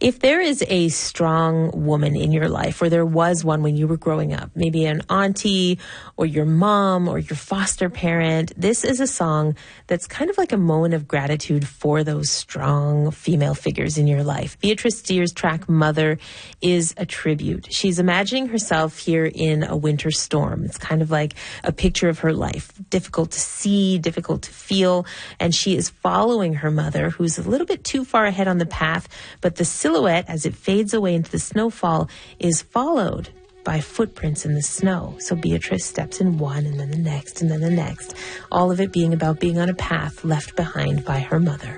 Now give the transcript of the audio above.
If there is a strong woman in your life, or there was one when you were growing up, maybe an auntie or your mom or your foster parent, this is a song that's kind of like a moment of gratitude for those strong female figures in your life. Beatrice Steer's track Mother is a tribute. She's imagining herself here in a winter storm. It's kind of like a picture of her life, difficult to see, difficult to feel, and she is following her mother, who's a little bit too far ahead on the path, but the silhouette, as it fades away into the snowfall, is followed by footprints in the snow. So Beatrice steps in one, and then the next, and then the next. All of it being about being on a path left behind by her mother.